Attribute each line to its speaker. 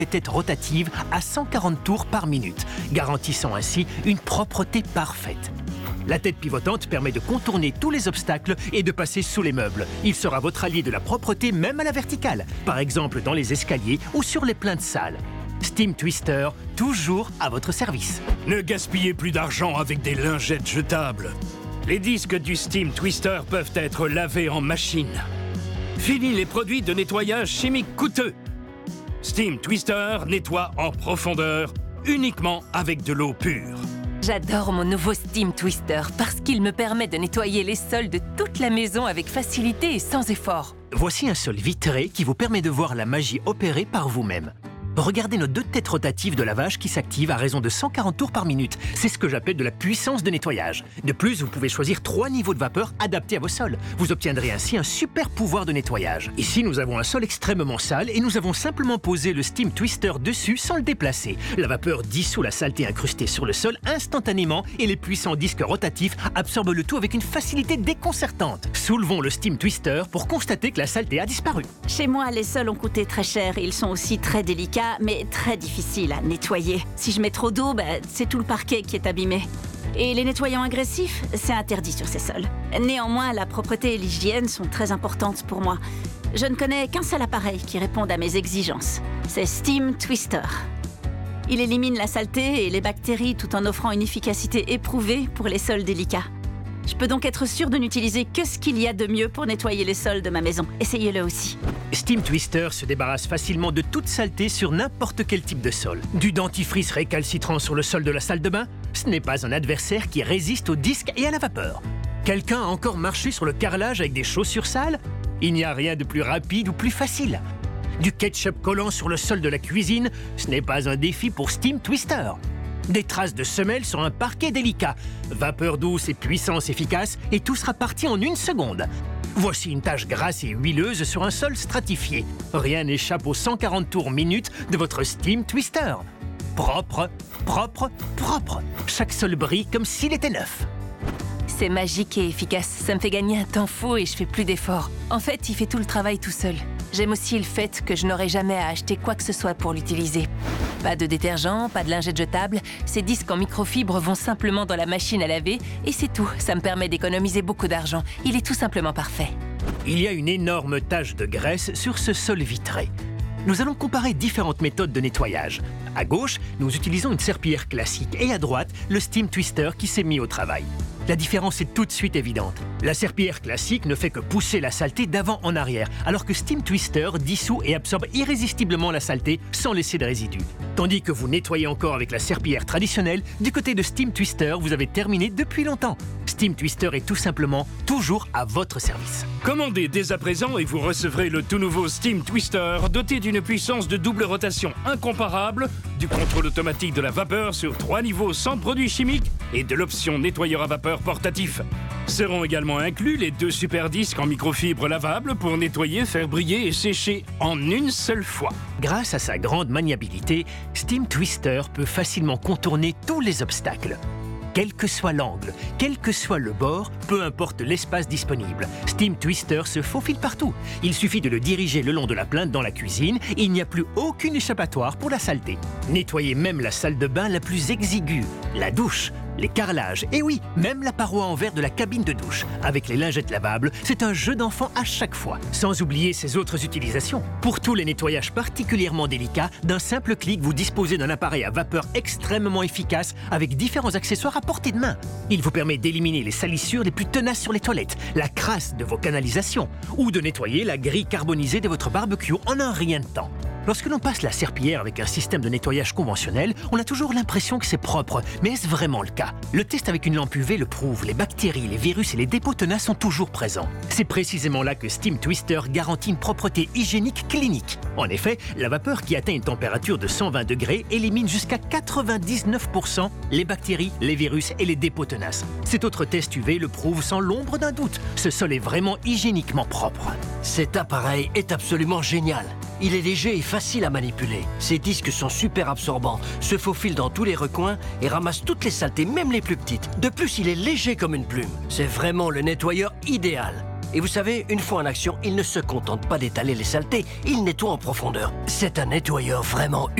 Speaker 1: tête rotative à 140 tours par minute, garantissant ainsi une propreté parfaite. La tête pivotante permet de contourner tous les obstacles et de passer sous les meubles. Il sera votre allié de la propreté même à la verticale, par exemple dans les escaliers ou sur les pleins de salles. Steam Twister, toujours à votre service.
Speaker 2: Ne gaspillez plus d'argent avec des lingettes jetables. Les disques du Steam Twister peuvent être lavés en machine. Fini les produits de nettoyage chimique coûteux. Steam Twister nettoie en profondeur, uniquement avec de l'eau pure.
Speaker 3: J'adore mon nouveau Steam Twister parce qu'il me permet de nettoyer les sols de toute la maison avec facilité et sans effort.
Speaker 1: Voici un sol vitré qui vous permet de voir la magie opérer par vous-même. Regardez nos 2 têtes rotatives de lavage qui s'activent à raison de 140 tours par minute. C'est ce que j'appelle de la puissance de nettoyage. De plus, vous pouvez choisir 3 niveaux de vapeur adaptés à vos sols. Vous obtiendrez ainsi un super pouvoir de nettoyage. Ici, nous avons un sol extrêmement sale et nous avons simplement posé le Steam Twister dessus sans le déplacer. La vapeur dissout la saleté incrustée sur le sol instantanément et les puissants disques rotatifs absorbent le tout avec une facilité déconcertante. Soulevons le Steam Twister pour constater que la saleté a disparu.
Speaker 4: Chez moi, les sols ont coûté très cher et ils sont aussi très délicats, mais très difficiles à nettoyer. Si je mets trop d'eau, c'est tout le parquet qui est abîmé. Et les nettoyants agressifs, c'est interdit sur ces sols. Néanmoins, la propreté et l'hygiène sont très importantes pour moi. Je ne connais qu'un seul appareil qui réponde à mes exigences. C'est Steam Twister. Il élimine la saleté et les bactéries tout en offrant une efficacité éprouvée pour les sols délicats. Je peux donc être sûre de n'utiliser que ce qu'il y a de mieux pour nettoyer les sols de ma maison. Essayez-le aussi.
Speaker 1: Steam Twister se débarrasse facilement de toute saleté sur n'importe quel type de sol. Du dentifrice récalcitrant sur le sol de la salle de bain, ce n'est pas un adversaire qui résiste aux disques et à la vapeur. Quelqu'un a encore marché sur le carrelage avec des chaussures sales? Il n'y a rien de plus rapide ou plus facile. Du ketchup collant sur le sol de la cuisine, ce n'est pas un défi pour Steam Twister. Des traces de semelles sur un parquet délicat, vapeur douce et puissance efficace, et tout sera parti en 1 seconde. Voici une tache grasse et huileuse sur un sol stratifié. Rien n'échappe aux 140 tours minute de votre Steam Twister. Propre, propre, propre. Chaque sol brille comme s'il était neuf.
Speaker 3: C'est magique et efficace. Ça me fait gagner un temps fou et je fais plus d'efforts. En fait, il fait tout le travail tout seul. J'aime aussi le fait que je n'aurai jamais à acheter quoi que ce soit pour l'utiliser. Pas de détergent, pas de lingettes jetables. Ces disques en microfibre vont simplement dans la machine à laver et c'est tout. Ça me permet d'économiser beaucoup d'argent. Il est tout simplement parfait.
Speaker 1: Il y a une énorme tache de graisse sur ce sol vitré. Nous allons comparer différentes méthodes de nettoyage. À gauche, nous utilisons une serpillière classique et à droite, le Steam Twister qui s'est mis au travail. La différence est tout de suite évidente. La serpillière classique ne fait que pousser la saleté d'avant en arrière, alors que Steam Twister dissout et absorbe irrésistiblement la saleté sans laisser de résidus. Tandis que vous nettoyez encore avec la serpillière traditionnelle, du côté de Steam Twister, vous avez terminé depuis longtemps. Steam Twister est tout simplement toujours à votre service.
Speaker 2: Commandez dès à présent et vous recevrez le tout nouveau Steam Twister doté d'une puissance de double rotation incomparable, du contrôle automatique de la vapeur sur 3 niveaux sans produits chimiques et de l'option nettoyeur à vapeur portatif. Seront également inclus les 2 super disques en microfibre lavables pour nettoyer, faire briller et sécher en une seule fois.
Speaker 1: Grâce à sa grande maniabilité, Steam Twister peut facilement contourner tous les obstacles. Quel que soit l'angle, quel que soit le bord, peu importe l'espace disponible, Steam Twister se faufile partout. Il suffit de le diriger le long de la plainte dans la cuisine et il n'y a plus aucune échappatoire pour la saleté. Nettoyez même la salle de bain la plus exiguë, la douche, les carrelages, et oui, même la paroi en verre de la cabine de douche. Avec les lingettes lavables, c'est un jeu d'enfant à chaque fois. Sans oublier ses autres utilisations. Pour tous les nettoyages particulièrement délicats, d'un simple clic, vous disposez d'un appareil à vapeur extrêmement efficace avec différents accessoires à portée de main. Il vous permet d'éliminer les salissures les plus tenaces sur les toilettes, la crasse de vos canalisations, ou de nettoyer la grille carbonisée de votre barbecue en un rien de temps. Lorsque l'on passe la serpillière avec un système de nettoyage conventionnel, on a toujours l'impression que c'est propre, mais est-ce vraiment le cas? Le test avec une lampe UV le prouve, les bactéries, les virus et les dépôts tenaces sont toujours présents. C'est précisément là que Steam Twister garantit une propreté hygiénique clinique. En effet, la vapeur qui atteint une température de 120 degrés élimine jusqu'à 99% les bactéries, les virus et les dépôts tenaces. Cet autre test UV le prouve sans l'ombre d'un doute. Ce sol est vraiment hygiéniquement propre.
Speaker 5: Cet appareil est absolument génial. Il est léger et facile à manipuler. Ses disques sont super absorbants, se faufilent dans tous les recoins et ramassent toutes les saletés, même les plus petites. De plus, il est léger comme une plume. C'est vraiment le nettoyeur idéal. Et vous savez, une fois en action, il ne se contente pas d'étaler les saletés, il nettoie en profondeur. C'est un nettoyeur vraiment